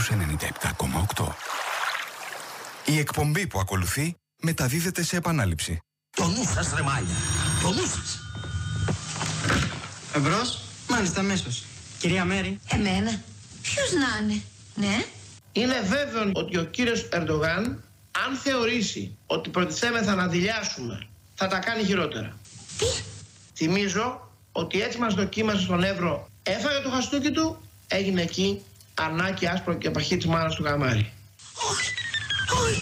στους 97,8. Η εκπομπή που ακολουθεί μεταδίδεται σε επανάληψη. Το νου σας ρε μάλια, το νου σας. Εμπρός, μάλιστα αμέσως. Κυρία Μέρη. Εμένα. Ποιος να είναι, ναι. Είναι βέβαιο ότι ο κύριος Ερντογάν, αν θεωρήσει ότι προτιθέμεθα να δειλιάσουμε, θα τα κάνει χειρότερα. Τι? Θυμίζω ότι έτσι μας δοκίμασε στον Εύρο, έφαγε το χαστούκι του, έγινε εκεί αρνάκι άσπρο και παχύ της μάνας του Γαμάρη. Όχι, όχι.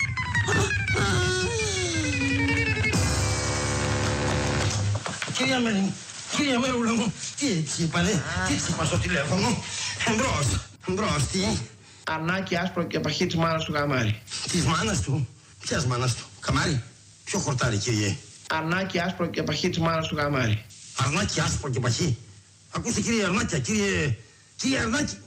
Κυρία Μερούλα μου, τι έτσι είπανε, τι έτσι είπα στο τηλέφωνο. Εμπρός, τι. Αρνάκι άσπρο και παχύ της μάνας του Γαμάρη. Της μάνας του, ποιας μάνας του, Καμάρι, ποιο χορτάρι κύριε. Αρνάκι άσπρο και παχύ της μάνας του Γαμάρη. Αρνάκι άσπρο και παχύ. Ακούστε κύριε Αρνάκια, κύριε Αρνάκη,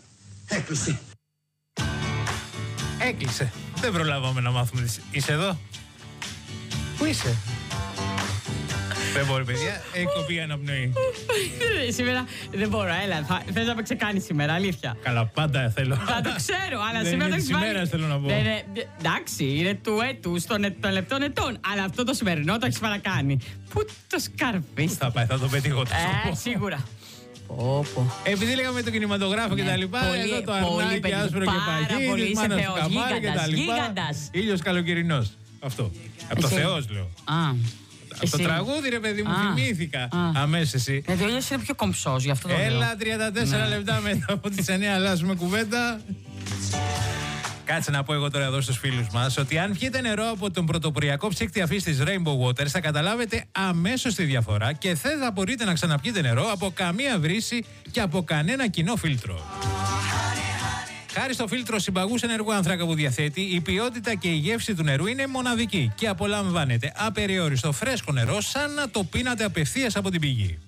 Έκλεισε. Δεν προλάβαμε να μάθουμε. Είσαι εδώ? Πού είσαι? Δεν μπορεί, παιδιά. Έχει κοπεί αναπνοή. Σήμερα δεν μπορώ, έλα. Θες να με ξεκάνει σήμερα, αλήθεια. Καλά, πάντα θέλω. Θα το ξέρω, αλλά δεν σήμερα είναι το της ημέρας, θέλω να πω. Εντάξει, είναι του έτους, των λεπτών ετών. Αλλά αυτό το σημερινό το έχεις παρακάνει. Πού το σκαρπίς? Θα πάει, θα το πετύχω. Σίγουρα. Επειδή λέγαμε το κινηματογράφο και τα λοιπά, εδώ το αρνάκι άσπρο και παχύ, της μάνας του Καμάρη και τα λοιπά. Ήλιος καλοκαιρινός. Αυτό. Από το Θεός λέω. Από το τραγούδι ρε παιδί μου θυμήθηκα αμέσως εσύ. Ο ήλιος είναι πιο κομψός, γι' αυτό το λέω. Έλα 34 λεπτά μετά από τις 9 αλλάζουμε κουβέντα. Κάτσε να πω εγώ τώρα εδώ στους φίλους μας ότι αν πιείτε νερό από τον πρωτοποριακό ψύκτη αφής της Rainbow Waters θα καταλάβετε αμέσως τη διαφορά και δεν θα μπορείτε να ξαναπιείτε νερό από καμία βρύση και από κανένα κοινό φίλτρο. Χάρη στο φίλτρο συμπαγούς ενεργού άνθρακα που διαθέτει, η ποιότητα και η γεύση του νερού είναι μοναδική και απολαμβάνετε απεριόριστο φρέσκο νερό σαν να το πίνατε απευθείας από την πηγή.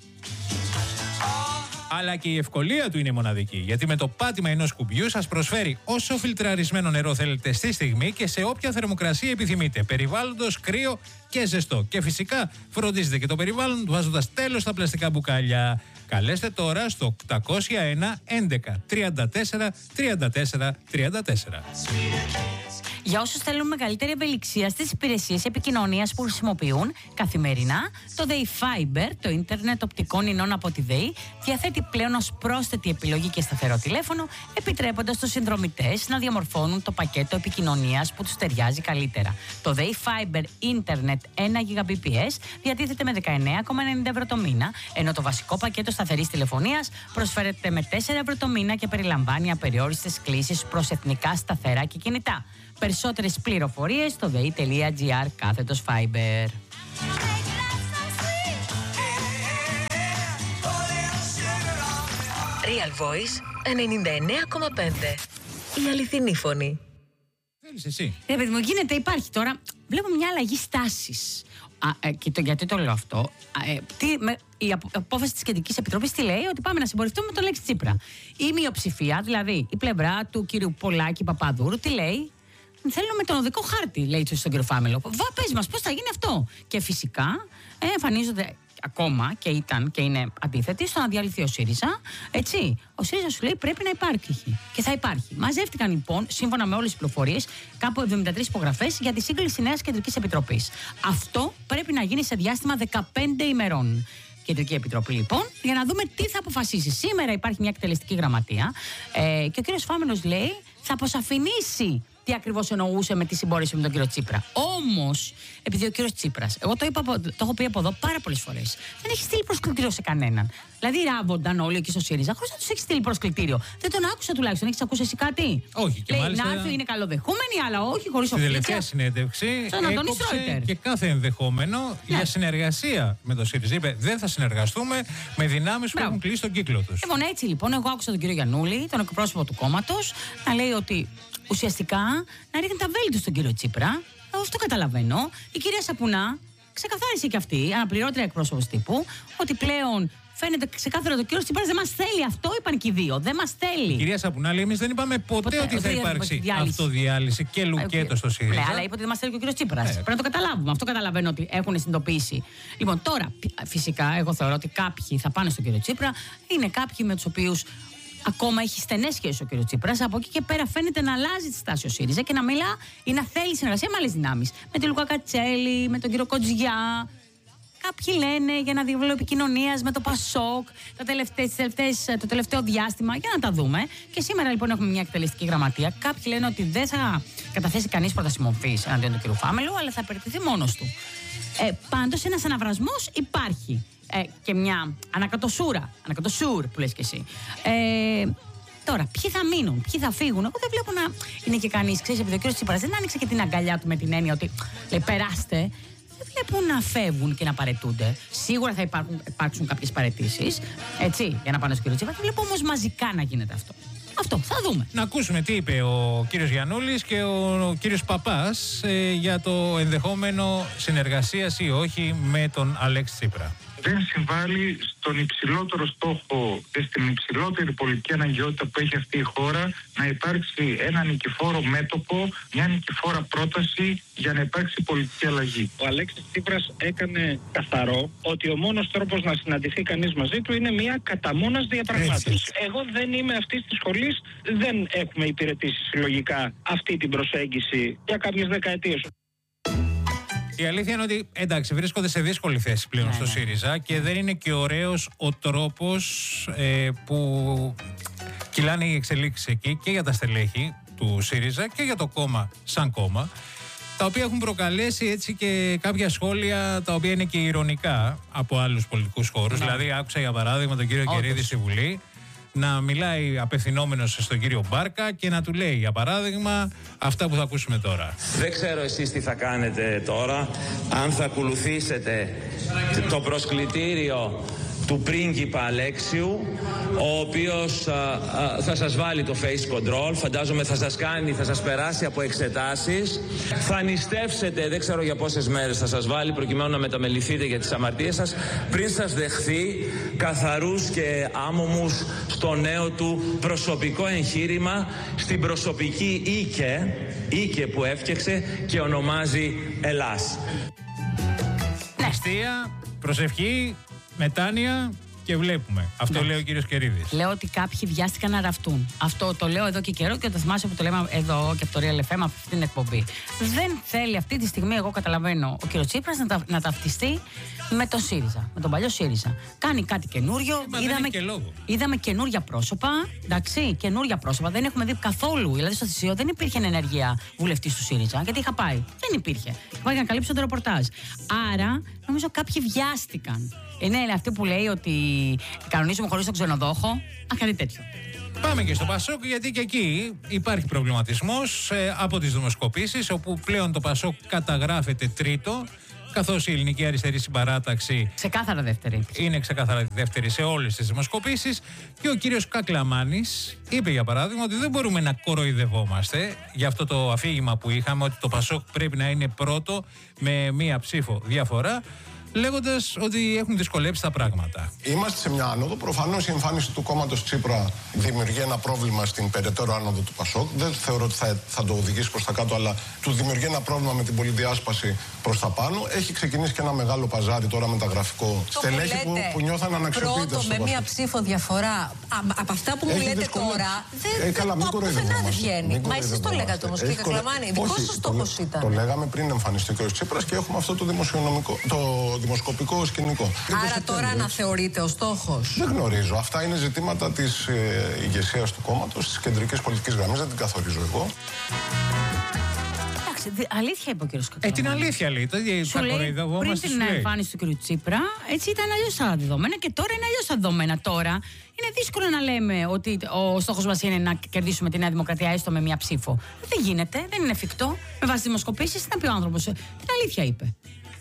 Αλλά και η ευκολία του είναι μοναδική, γιατί με το πάτημα ενός κουμπιού σας προσφέρει όσο φιλτραρισμένο νερό θέλετε στη στιγμή και σε όποια θερμοκρασία επιθυμείτε, περιβάλλοντος κρύο και ζεστό. Και φυσικά φροντίζετε και το περιβάλλον βάζοντας τέλος στα πλαστικά μπουκάλια. Καλέστε τώρα στο 801 11 34 34 34. Για όσους θέλουν μεγαλύτερη ευελιξία στις υπηρεσίες επικοινωνίας που χρησιμοποιούν καθημερινά, το ΔΕΗ Fiber, το ίντερνετ οπτικών ινών από τη ΔΕΗ, διαθέτει πλέον ως πρόσθετη επιλογή και σταθερό τηλέφωνο, επιτρέποντας στους συνδρομητές να διαμορφώνουν το πακέτο επικοινωνίας που τους ταιριάζει καλύτερα. Το ΔΕΗ Fiber Ίντερνετ 1 Gbps διατίθεται με 19,90 ευρώ το μήνα, ενώ το βασικό πακέτο σταθερής τηλεφωνίας προσφέρεται με 4 ευρώ το μήνα και περιλαμβάνει απεριόριστες κλήσεις προς εθνικά σταθερά και κινητά. Περισσότερες πληροφορίες στο dei.gr/Fiber. Real Voice 99,5. Η αληθινή φωνή. Θέλεις εσύ. Παιδί μου, γίνεται, υπάρχει τώρα. Βλέπω μια αλλαγή στάσης. Γιατί το λέω αυτό. Η απόφαση της Κεντρικής Επιτροπής τι λέει? Ότι πάμε να συμπορευτούμε με τον Λέξη Τσίπρα. Η μειοψηφία, δηλαδή η πλευρά του κύριου Πολάκη Παπαδούρου, τι λέει? Θέλουμε τον οδικό χάρτη, λέει στον κύριο Φάμελο. Πες μας πώς θα γίνει αυτό. Και φυσικά εμφανίζονται ακόμα και ήταν και είναι αντίθετοι στο να διαλυθεί ο ΣΥΡΙΖΑ. Έτσι. Ο ΣΥΡΙΖΑ σου λέει πρέπει να υπάρχει. Και θα υπάρχει. Μαζεύτηκαν λοιπόν, σύμφωνα με όλες τις πληροφορίες, κάπου 73 υπογραφές για τη σύγκληση νέας Κεντρικής Επιτροπής. Αυτό πρέπει να γίνει σε διάστημα 15 ημερών. Κεντρική Επιτροπή λοιπόν, για να δούμε τι θα αποφασίσει. Σήμερα υπάρχει μια εκτελεστική γραμματεία και ο κύριος Φάμελος λέει θα αποσαφηνίσει τι ακριβώς εννοούσε με τη συμπόρευση με τον κύριο Τσίπρα. Όμως, επειδή ο κύριος Τσίπρας, εγώ το έχω πει από εδώ πάρα πολλές φορές, δεν έχει στείλει προσκλητήριο σε κανέναν. Δηλαδή, ράβονταν όλοι εκεί στο ΣΥΡΙΖΑ χωρίς να τους έχει στείλει προσκλητήριο. Δεν τον άκουσα τουλάχιστον. Έχεις ακούσει εσύ κάτι? Όχι. Και λέει μάλιστα, να έρθει, είναι καλοδεχούμενοι, αλλά όχι χωρίς οφείλεια. Στη τελευταία συνέντευξη έκοψε και κάθε ενδεχόμενο για συνεργασία με το ΣΥΡΙΖΑ. Είπε δεν θα συνεργαστούμε με δυνάμεις που έχουν κλείσει τον κύκλο τους. Λοιπόν, έτσι λοιπόν, εγώ άκουσα τον κύριο Γιαννούλη, τον εκπρόσωπο του κόμματος, να λέει ότι ουσιαστικά να ρίχνει τα βέλη του στον κύριο Τσίπρα. Αυτό καταλαβαίνω. Η κυρία Σαπουνά ξεκαθάρισε και αυτή, αναπληρώτρια εκπρόσωπος τύπου, ότι πλέον φαίνεται ξεκάθαρα ότι ο κύριος Τσίπρας δεν μας θέλει. Αυτό είπαν και οι δύο. Δεν μας θέλει. Η κυρία Σαπουνά λέει: εμείς δεν είπαμε ποτέ ότι θα υπάρξει αυτοδιάλυση και λουκέτο στο ΣΥΡΙΖΑ. Ναι, αλλά είπε ότι δεν μας θέλει και ο κύριος Τσίπρας. Πρέπει να το καταλάβουμε. Αυτό καταλαβαίνω ότι έχουν συνειδητοποιήσει. Λοιπόν, τώρα φυσικά εγώ θεωρώ ότι κάποιοι θα πάνε στον κύριο Τσίπρα. Είναι κάποιοι με τους οποίους ακόμα έχει στενές σχέσεις ο κ. Τσίπρας. Από εκεί και πέρα φαίνεται να αλλάζει τη στάση ο ΣΥΡΙΖΑ και να μιλά ή να θέλει συνεργασία με άλλες δυνάμεις. Με τη Λουκά Κατσέλη, με τον κ. Κοτζιά. Κάποιοι λένε για ένα διάβολο επικοινωνίας με το ΠΑΣΟΚ το τελευταίο διάστημα. Για να τα δούμε. Και σήμερα λοιπόν έχουμε μια εκτελεστική γραμματεία. Κάποιοι λένε ότι δεν θα καταθέσει κανείς πρόταση μορφής εναντίον του κ. Φάμελου, αλλά θα περιτεθεί μόνος του. Πάντως ένας αναβρασμός υπάρχει. Και μια ανακατοσούρ που λες και εσύ. Τώρα, ποιοι θα μείνουν, ποιοι θα φύγουν. Εγώ δεν βλέπω να είναι και κανείς. Ξέρεις, επειδή ο κ. Τσίπρας δεν άνοιξε και την αγκαλιά του με την έννοια ότι λέει περάστε. Δεν βλέπω να φεύγουν και να παραιτούνται. Σίγουρα θα υπάρξουν κάποιες παραιτήσεις, έτσι, για να πάνε στον κ. Τσίπρα. Δεν βλέπω όμως μαζικά να γίνεται αυτό. Αυτό, θα δούμε. Να ακούσουμε τι είπε ο κύριος Γιαννούλης και ο κύριος Παπάς για το ενδεχόμενο συνεργασίας ή όχι με τον Αλέξη Τσίπρα. Δεν συμβάλλει στον υψηλότερο στόχο και στην υψηλότερη πολιτική αναγκαιότητα που έχει αυτή η χώρα να υπάρξει ένα νικηφόρο μέτωπο, μια νικηφόρα πρόταση για να υπάρξει πολιτική αλλαγή. Ο Αλέξης Τσίπρας έκανε καθαρό ότι ο μόνος τρόπος να συναντηθεί κανείς μαζί του είναι μια κατά μόνας διαπραγμάτευση. Εγώ δεν είμαι αυτής της σχολής, δεν έχουμε υπηρετήσει συλλογικά αυτή την προσέγγιση για κάποιες δεκαετίες. Η αλήθεια είναι ότι εντάξει, βρίσκονται σε δύσκολη θέση πλέον στο ΣΥΡΙΖΑ και δεν είναι και ωραίος ο τρόπος που κυλάνε οι εξελίξεις εκεί και για τα στελέχη του ΣΥΡΙΖΑ και για το κόμμα σαν κόμμα, τα οποία έχουν προκαλέσει έτσι και κάποια σχόλια τα οποία είναι και ειρωνικά από άλλους πολιτικούς χώρους. Δηλαδή άκουσα για παράδειγμα τον κύριο Κερίδη στη Βουλή να μιλάει απευθυνόμενος στον κύριο Μπάρκα και να του λέει, για παράδειγμα, αυτά που θα ακούσουμε τώρα. Δεν ξέρω εσείς τι θα κάνετε τώρα, αν θα ακολουθήσετε το προσκλητήριο του πρίγκιπα Αλέξιου, ο οποίος θα σας βάλει το face control, φαντάζομαι θα σας περάσει από εξετάσεις, θα νηστεύσετε, δεν ξέρω για πόσες μέρες θα σας βάλει προκειμένου να μεταμεληθείτε για τις αμαρτίες σας, πριν σας δεχθεί καθαρούς και άμωμους στο νέο του προσωπικό εγχείρημα, στην προσωπική οίκε που έφτιαξε και ονομάζει Ελλάς. Αστεία, προσευχή, μετάνοια και βλέπουμε. Αυτό λέει ο κύριος Κερίδης. Λέω ότι κάποιοι βιάστηκαν να ραφτούν. Αυτό το λέω εδώ και καιρό και το θυμάσαι που το λέμε εδώ και από το Real FM, από αυτή την εκπομπή. Δεν θέλει αυτή τη στιγμή, εγώ καταλαβαίνω, ο κύριος Τσίπρας να ταυτιστεί με τον ΣΥΡΙΖΑ, με τον παλιό ΣΥΡΙΖΑ. Κάνει κάτι καινούριο. Είδαμε καινούρια πρόσωπα. Εντάξει, καινούρια πρόσωπα. Δεν έχουμε δει καθόλου. Δηλαδή στο θυσίο δεν υπήρχε ενεργεία βουλευτής του ΣΥΡΙΖΑ. Γιατί είχα πάει. Δεν υπήρχε. Πάει να καλύψω το ρεπορτάζ. Άρα, νομίζω κάποιοι βιάστηκαν. Είναι αυτή που λέει ότι κανονίζουμε χωρίς τον ξενοδόχο. Κάτι τέτοιο. Πάμε και στο ΠΑΣΟΚ, γιατί και εκεί υπάρχει προβληματισμός από τις δημοσκοπήσεις, όπου πλέον το ΠΑΣΟΚ καταγράφεται τρίτο, καθώς η Ελληνική Αριστερή Συμπαράταξη ξεκάθαρα δεύτερη. Είναι ξεκάθαρα δεύτερη σε όλες τις δημοσκοπήσεις. Και ο κύριος Κακλαμάνης είπε, για παράδειγμα, ότι δεν μπορούμε να κοροϊδευόμαστε για αυτό το αφήγημα που είχαμε, ότι το ΠΑΣΟΚ πρέπει να είναι πρώτο με μία ψήφο διαφορά, λέγοντας ότι έχουν δυσκολέψει τα πράγματα. Είμαστε σε μια άνοδο. Προφανώς η εμφάνιση του κόμματος Τσίπρα δημιουργεί ένα πρόβλημα στην περαιτέρω άνοδο του ΠΑΣΟΚ. Δεν θεωρώ ότι θα το οδηγήσει προς τα κάτω, αλλά του δημιουργεί ένα πρόβλημα με την πολυδιάσπαση προς τα πάνω. Έχει ξεκινήσει και ένα μεγάλο παζάρι τώρα μεταγραφικό. Στελέχη που νιώθαν αναξιοποιητές. Πρώτο με μία ψήφο διαφορά. Από αυτά που μου λέτε τώρα, δεν βγαίνει. Μα εσείς το λέγατε όμως, κύριε Κακλαμάνη. Δικός σας στόχος ήταν. Το λέγαμε πριν εμφανιστεί ο κ. Τσίπρας και έχουμε αυτό το δημοσκοπικό σκηνικό. Άρα τώρα αναθεωρείται ο στόχος. Δεν γνωρίζω. Αυτά είναι ζητήματα της ηγεσίας του κόμματος, της κεντρικής πολιτικής γραμμής. Δεν την καθορίζω εγώ. Εντάξει, αλήθεια είπε ο κ. Κακλαμάνη. Την αλήθεια λέει. Πριν την εμφάνιση του κ. Τσίπρα, έτσι ήταν αλλιώς τα δεδομένα και τώρα είναι αλλιώς τα δεδομένα. Τώρα είναι δύσκολο να λέμε ότι ο στόχος μας είναι να κερδίσουμε τη Νέα Δημοκρατία έστω με μία ψήφο. Δεν γίνεται, δεν είναι εφικτό. Με βάση δημοσκοπήσεις, τι να πει ο άνθρωπος. Την αλήθεια είπε.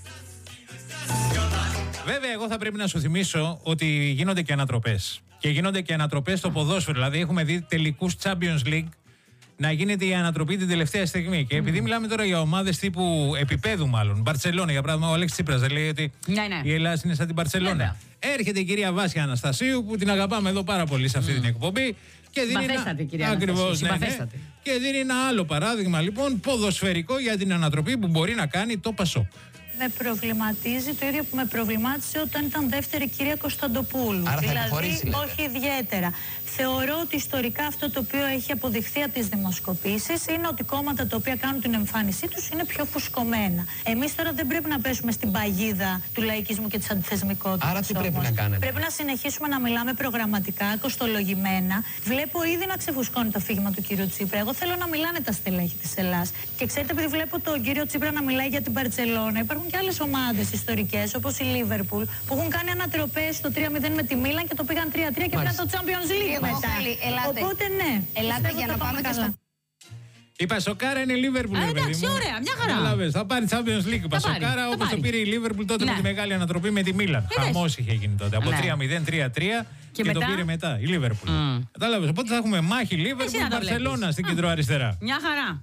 Βέβαια, εγώ θα πρέπει να σου θυμίσω ότι γίνονται και ανατροπές. Και γίνονται και ανατροπές στο ποδόσφαιρο. Δηλαδή, έχουμε δει τελικούς Champions League να γίνεται η ανατροπή την τελευταία στιγμή. Και επειδή μιλάμε τώρα για ομάδες τύπου επίπεδου, μάλλον. Μπαρτσελόνα, για παράδειγμα, ο Αλέξης Τσίπρας δεν λέει ότι η Ελλάδα είναι σαν την Μπαρτσελόνα. Έρχεται η κυρία Βάσια Αναστασίου, που την αγαπάμε εδώ πάρα πολύ σε αυτή την εκπομπή. Και δίνει ακριβώς, και δίνει ένα άλλο παράδειγμα, λοιπόν, ποδοσφαιρικό για την ανατροπή που μπορεί να κάνει το ΠΑΣΟΚ. Με προβληματίζει το ίδιο που με προβλημάτισε όταν ήταν δεύτερη κυρία Κωνσταντοπούλου. Άρα δηλαδή, όχι ιδιαίτερα. Θεωρώ ότι ιστορικά αυτό το οποίο έχει αποδειχθεί από τις δημοσκοπήσεις είναι ότι κόμματα τα οποία κάνουν την εμφάνισή τους είναι πιο φουσκωμένα. Εμείς τώρα δεν πρέπει να πέσουμε στην παγίδα του λαϊκισμού και της αντιθεσμικότητας. Άρα τι πρέπει να κάνουμε? Πρέπει να συνεχίσουμε να μιλάμε προγραμματικά, κοστολογημένα. Βλέπω ήδη να ξεφουσκώνει το αφήγημα του κύριου Τσίπρα. Εγώ θέλω να μιλάνε τα στελέχη της Ελλάδας. Και ξέρετε, επειδή βλέπω τον κύριο Τσίπρα να μιλάει για την Μπαρτσελόνα, υπάρχουν και άλλες ομάδες ιστορικές, όπως η Λίβερπουλ, που έχουν κάνει ανατροπές στο 3-0 με τη Μίλαν και το πήγαν 3-3 και πήραν το Champions League μετά. Οπότε ναι. Ελάτε για να πάμε και στο. Η Πασοκάρα είναι η Λίβερπουλ. Εντάξει, ωραία, μια χαρά. Κατάλαβες, θα πάρει Champions League η Πασοκάρα, όπως το πήρε η Λίβερπουλ τότε με τη μεγάλη ανατροπή με τη Μίλαν. Χαμός είχε γίνει τότε. Από 3-0, 3-3 και το πήρε μετά η Λίβερπουλ. Κατάλαβες, οπότε θα έχουμε μάχη Λίβερπουλ-Μπαρσελόνα στην κεντροαριστερά. Μια χαρά.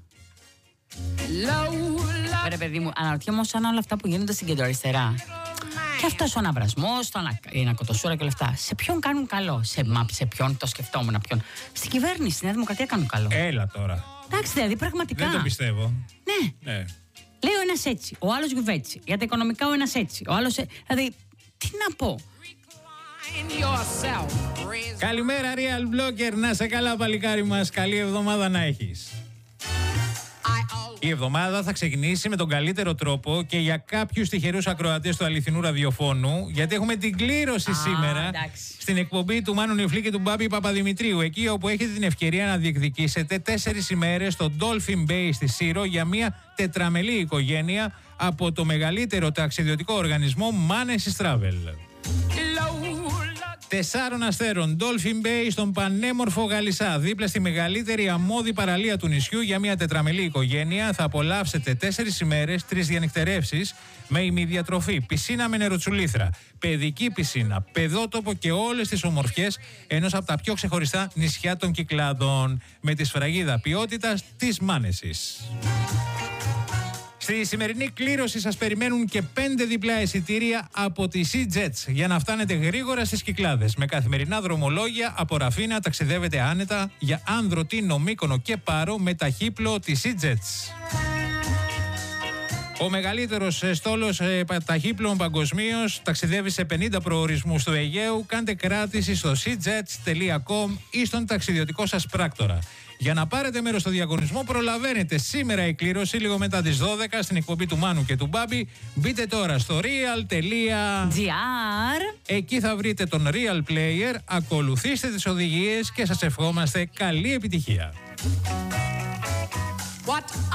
Ρε παιδί μου, αναρωτιέμαι αν όλα αυτά που γίνονται στην κεντροαριστερά. Και αυτός ο αναβρασμός, η ανακοτοσούρα και όλα αυτά. Σε ποιον κάνουν καλό? Σε ποιον το σκεφτόμουν, ποιον? Στην κυβέρνηση, στη Νέα Δημοκρατία κάνουν καλό. Έλα τώρα. Εντάξει, δηλαδή πραγματικά. Δεν το πιστεύω. Ναι. Λέει ο ένας έτσι, ο άλλος γιουβέτσι. Για τα οικονομικά ο ένας έτσι, ο άλλος. Δηλαδή, τι να πω. Καλημέρα, Real Blogger. Να σε καλά, παλικάρι μας. Καλή εβδομάδα να έχεις. Η εβδομάδα θα ξεκινήσει με τον καλύτερο τρόπο και για κάποιους τυχερούς ακροατές του αληθινού ραδιοφώνου, γιατί έχουμε την κλήρωση σήμερα στην εκπομπή του Μάνου Νιφλή και του Μπάμπη Παπαδημητρίου, εκεί όπου έχετε την ευκαιρία να διεκδικήσετε 4 ημέρες στο Dolphin Bay στη Σύρο για μια τετραμελή οικογένεια από το μεγαλύτερο ταξιδιωτικό οργανισμό Manesis Travel. 4 αστέρων, Dolphin Bay στον πανέμορφο Γαλισσά, δίπλα στη μεγαλύτερη αμμώδη παραλία του νησιού για μια τετραμελή οικογένεια. Θα απολαύσετε 4 ημέρες, 3 διανυκτερεύσεις με ημιδιατροφή, πισίνα με νεροτσουλήθρα, παιδική πισίνα, παιδότοπο και όλες τις ομορφιές ενός από τα πιο ξεχωριστά νησιά των Κυκλάδων, με τη σφραγίδα ποιότητας της Manesis. Στη σημερινή κλήρωση σας περιμένουν και 5 διπλά εισιτήρια από τη SeaJets για να φτάνετε γρήγορα στις Κυκλάδες. Με καθημερινά δρομολόγια από Ραφίνα ταξιδεύετε άνετα για Άνδρο, Τίνο, Μύκονο και Πάρο με ταχύπλο τη SeaJets. Ο μεγαλύτερος στόλος ταχύπλων παγκοσμίως ταξιδεύει σε 50 προορισμούς του Αιγαίου. Κάντε κράτηση στο seajets.com ή στον ταξιδιωτικό σας πράκτορα. Για να πάρετε μέρος στο διαγωνισμό προλαβαίνετε σήμερα η κλήρωση λίγο μετά τις 12 στην εκπομπή του Μάνου και του Μπάμπη. Μπείτε τώρα στο real.gr. Εκεί θα βρείτε τον Real Player, ακολουθήστε τις οδηγίες και σας ευχόμαστε καλή επιτυχία. What